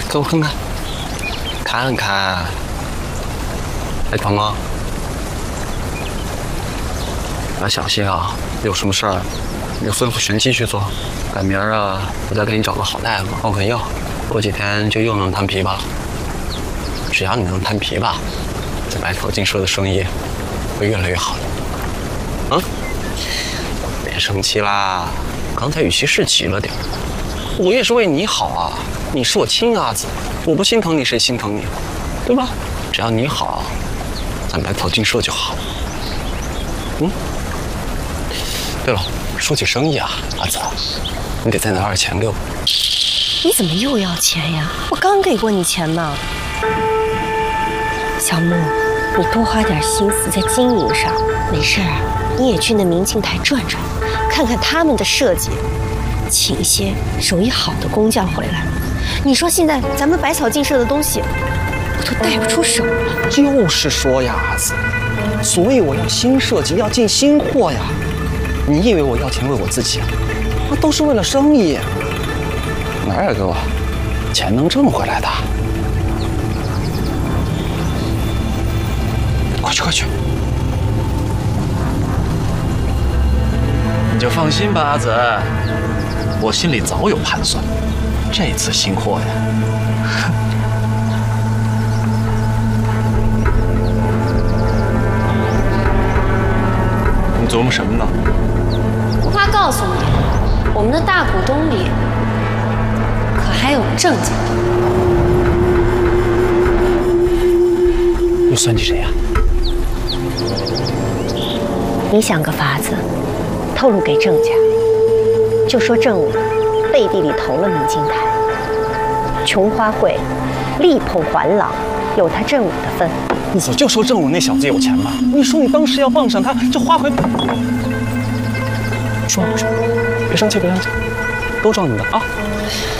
给我看看，看看。哎，鹏哥，要小心啊！有什么事儿，你就吩咐玄机去做。赶明儿啊，我再给你找个好大夫换换药，过几天就又能摊琵琶了。只要你能摊琵琶，在白草精舍的生意会越来越好的。啊，别生气啦，刚才语气是急了点。我也是为你好啊，你是我亲阿子，我不心疼你谁心疼你，对吧？只要你好，咱白草精舍就好。对了，说起生意啊，阿子，你得再拿点钱给我。 你怎么又要钱呀？我刚给过你钱呢。小木，你多花点心思在经营上，没事儿你也去那明镜台转转，看看他们的设计，请一些手艺好的工匠回来。你说现在咱们百草精舍的东西，我都带不出手了。 就是说呀，阿子，所以我要新设计，要进新货呀。你以为我要钱为我自己啊？那都是为了生意。哪有给我钱能挣回来的？快去快去！ 你就放心吧，阿子，我心里早有盘算。这次新货呀，你琢磨什么呢？ 不怕告诉你，我们的大股东里可还有郑家。 又算计谁呀？ 你想个法子，透露给郑家，就说郑武背地里投了明镜台，琼花会力捧环郎，有他郑武的份。 我就说郑武那小子有钱嘛，你说你当时要傍上他，这花回说，别生气，别生气，都照你的啊。